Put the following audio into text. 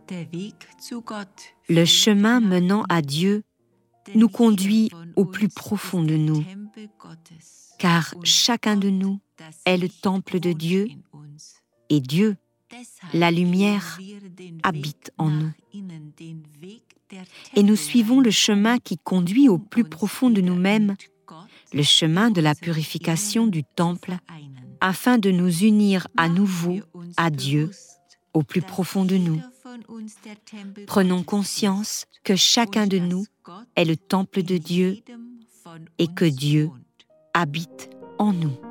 Le chemin menant à Dieu nous conduit au plus profond de nous, car chacun de nous est le temple de Dieu et Dieu, la lumière, habite en nous. Et nous suivons le chemin qui conduit au plus profond de nous-mêmes, le chemin de la purification du temple, afin de nous unir à nouveau à Dieu, au plus profond de nous. Prenons conscience que chacun de nous est le temple de Dieu et que Dieu habite en nous.